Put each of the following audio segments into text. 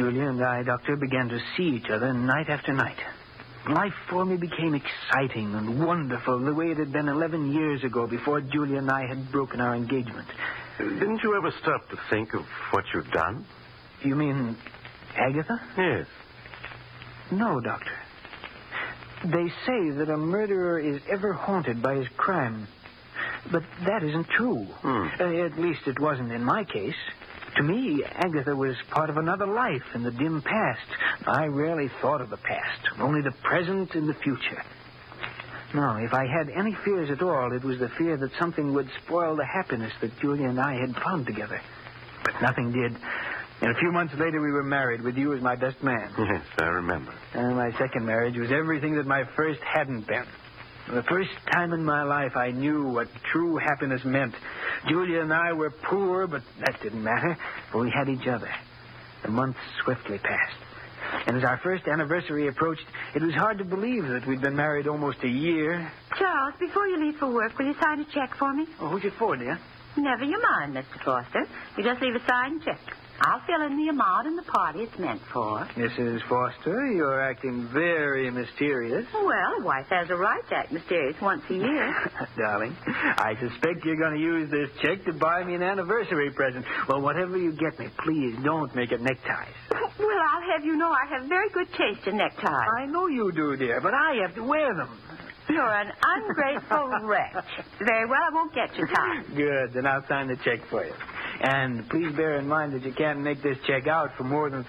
Julia and I, Doctor, began to see each other night after night. Life for me became exciting and wonderful the way it had been 11 years ago before Julia and I had broken our engagement. Didn't you ever stop to think of what you've done? You mean Agatha? Yes. No, Doctor. They say that a murderer is ever haunted by his crime. But that isn't true. At least it wasn't in my case. To me, Agatha was part of another life in the dim past. I rarely thought of the past, only the present and the future. No, if I had any fears at all, it was the fear that something would spoil the happiness that Julia and I had found together. But nothing did. And a few months later, we were married with you as my best man. Yes, I remember. And my second marriage was everything that my first hadn't been. For the first time in my life, I knew what true happiness meant. Julia and I were poor, but that didn't matter, for we had each other. The months swiftly passed. And as our first anniversary approached, it was hard to believe that we'd been married almost a year. Charles, before you leave for work, will you sign a check for me? Oh, who's it for, dear? Never you mind, Mr. Foster. You just leave a signed check. I'll fill in the amount and the party it's meant for. Mrs. Foster, you're acting very mysterious. Well, a wife has a right to act mysterious once a year. Darling, I suspect you're going to use this check to buy me an anniversary present. Well, whatever you get me, please don't make it neckties. Well, I'll have you know I have very good taste in neckties. I know you do, dear, but I have to wear them. You're an ungrateful wretch. Very well, I won't get you time. Good, then I'll sign the check for you. And please bear in mind that you can't make this check out for more than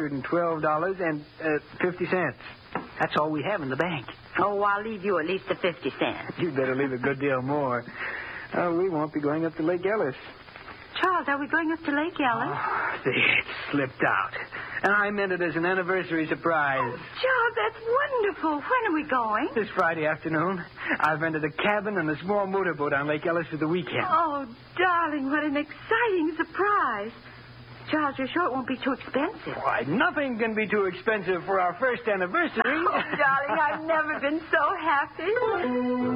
$312.50. That's all we have in the bank. Oh, I'll leave you at least the 50 cents. You'd better leave a good deal more. We won't be going up to Lake Ellis. Charles, are we going up to Lake Ellis? Oh, it slipped out. And I meant it as an anniversary surprise. Oh, Charles, that's wonderful. When are we going? This Friday afternoon. I've rented a cabin and a small motorboat on Lake Ellis for the weekend. Oh, darling, what an exciting surprise. Charles, you're sure it won't be too expensive? Why, nothing can be too expensive for our first anniversary. Oh, darling, I've never been so happy.